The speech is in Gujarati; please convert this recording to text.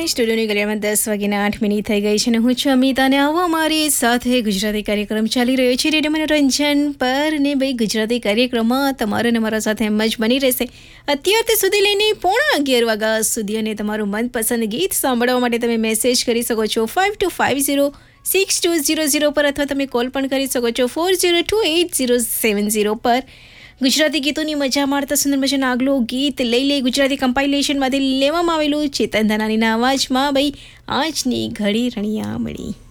સ્ટુડિયોની ગલિયામાં 10:08 થઈ ગઈ છે અને હું છું અમિત અને આવો અમારી સાથે ગુજરાતી કાર્યક્રમ ચાલી રહ્યો છે રેડિયો મનોરંજન પર. ને ભાઈ ગુજરાતી કાર્યક્રમમાં તમારે ને મારા સાથે એમ જ બની રહેશે અત્યાર સુધી લઈને 11:15 વાગ્યા સુધી. અને તમારું મનપસંદ ગીત સાંભળવા માટે તમે મેસેજ કરી શકો છો 52506200 પર, અથવા તમે કોલ પણ કરી શકો છો 402870 પર. ગુજરાતી ગીતોની મજા માણતા સુંદર મજાના આગલું ગીત લઈ ગુજરાતી કમ્પાઇલેશનમાંથી લેવામાં આવેલું ચેતન ધનાનીના અવાજમાં ભાઈ આજની ઘડી રણિયામણી.